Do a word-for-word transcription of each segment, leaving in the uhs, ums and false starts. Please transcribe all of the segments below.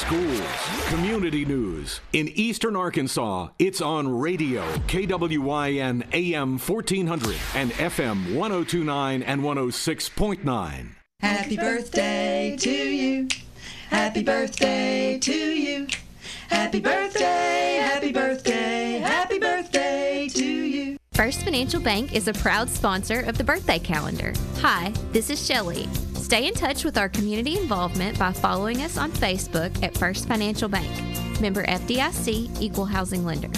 schools, community news. In Eastern Arkansas, it's on radio, K W Y N A M fourteen hundred and F M one oh two point nine and one oh six point nine. Happy birthday to you. Happy birthday to you. Happy birthday, happy birthday, happy birthday to you. First Financial Bank is a proud sponsor of the birthday calendar. Hi, this is Shelley. Stay in touch with our community involvement by following us on Facebook at First Financial Bank. Member F D I C, Equal Housing Lender.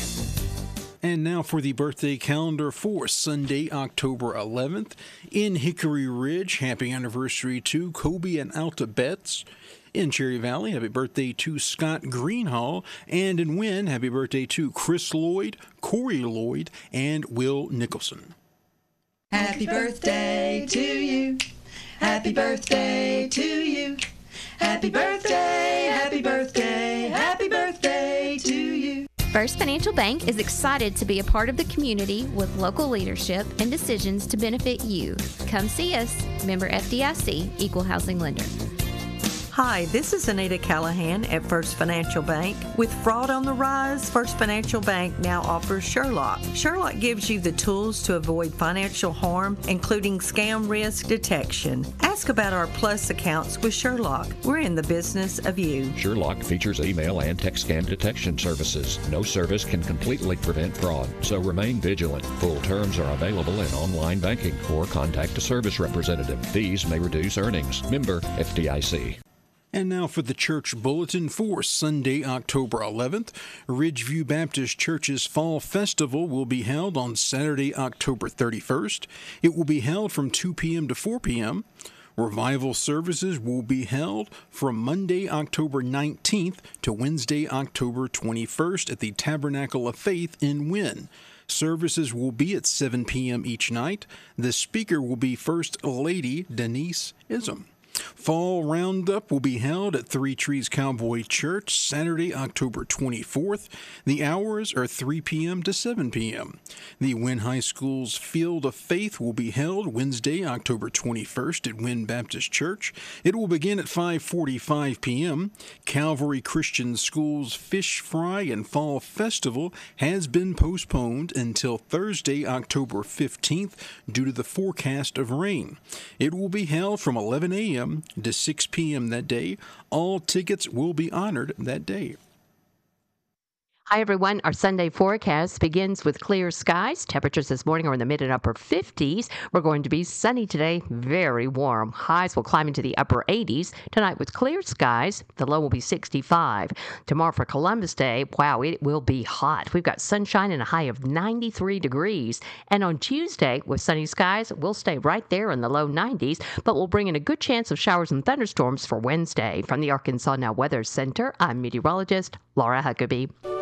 And now for the birthday calendar for Sunday, October eleventh. In Hickory Ridge, happy anniversary to Kobe and Alta Betts. In Cherry Valley, happy birthday to Scott Greenhall. And in Wynn, happy birthday to Chris Lloyd, Corey Lloyd, and Will Nicholson. Happy birthday to you. Happy birthday to you. Happy birthday, happy birthday, happy birthday to you. First Financial Bank is excited to be a part of the community with local leadership and decisions to benefit you. Come see us. Member F D I C, Equal Housing Lender. Hi, this is Anita Callahan at First Financial Bank. With fraud on the rise, First Financial Bank now offers Sherlock. Sherlock gives you the tools to avoid financial harm, including scam risk detection. Ask about our Plus accounts with Sherlock. We're in the business of you. Sherlock features email and text scam detection services. No service can completely prevent fraud, so remain vigilant. Full terms are available in online banking or contact a service representative. Fees may reduce earnings. Member F D I C. And now for the church bulletin for Sunday, October eleventh. Ridgeview Baptist Church's Fall Festival will be held on Saturday, October thirty-first. It will be held from two p.m. to four p.m. Revival services will be held from Monday, October nineteenth to Wednesday, October twenty-first at the Tabernacle of Faith in Wynn. Services will be at seven p.m. each night. The speaker will be First Lady Denise Ism. Fall Roundup will be held at Three Trees Cowboy Church Saturday, October twenty-fourth. The hours are three p.m. to seven p.m. The Wynn High School's Field of Faith will be held Wednesday, October twenty-first at Wynn Baptist Church. It will begin at five forty-five p.m. Calvary Christian School's Fish Fry and Fall Festival has been postponed until Thursday, October fifteenth due to the forecast of rain. It will be held from eleven a.m. to six p.m. that day. All tickets will be honored that day. Hi, everyone. Our Sunday forecast begins with clear skies. Temperatures this morning are in the mid and upper fifties. We're going to be sunny today, very warm. Highs will climb into the upper eighties. Tonight with clear skies, the low will be sixty-five. Tomorrow for Columbus Day, wow, it will be hot. We've got sunshine and a high of ninety-three degrees. And on Tuesday, with sunny skies, we'll stay right there in the low nineties, but we'll bring in a good chance of showers and thunderstorms for Wednesday. From the Arkansas Now Weather Center, I'm meteorologist Laura Huckabee.